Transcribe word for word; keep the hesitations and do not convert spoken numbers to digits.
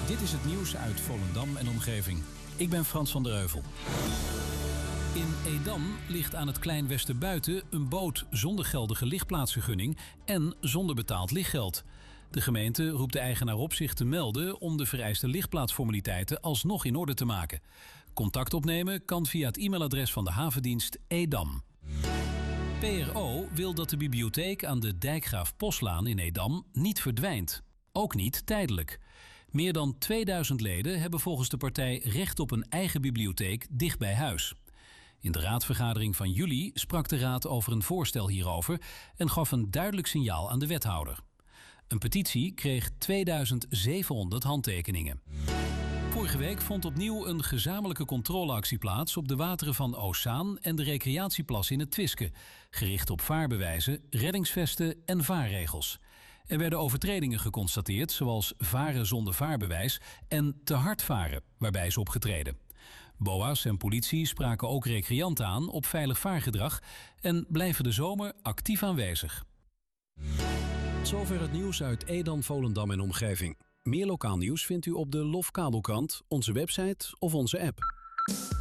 Dit is het nieuws uit Volendam en omgeving. Ik ben Frans van der Heuvel. In Edam ligt aan het Klein Westerbuiten een boot zonder geldige lichtplaatsvergunning en zonder betaald lichtgeld. De gemeente roept de eigenaar op zich te melden om de vereiste lichtplaatsformaliteiten alsnog in orde te maken. Contact opnemen kan via het e-mailadres van de havendienst Edam. P R O wil dat de bibliotheek aan de Dijkgraaf Poslaan in Edam niet verdwijnt. Ook niet tijdelijk. Meer dan tweeduizend leden hebben volgens de partij recht op een eigen bibliotheek dicht bij huis. In de raadsvergadering van juli sprak de raad over een voorstel hierover en gaf een duidelijk signaal aan de wethouder. Een petitie kreeg tweeduizend zevenhonderd handtekeningen. Vorige week vond opnieuw een gezamenlijke controleactie plaats op de wateren van Oostzaan en de recreatieplas in het Twiske, gericht op vaarbewijzen, reddingsvesten en vaarregels. Er werden overtredingen geconstateerd, zoals varen zonder vaarbewijs en te hard varen, waarbij is opgetreden. B O A's en politie spraken ook recreanten aan op veilig vaargedrag en blijven de zomer actief aanwezig. Zover het nieuws uit Edam, Volendam en omgeving. Meer lokaal nieuws vindt u op de Lof Kabelkrant, onze website of onze app.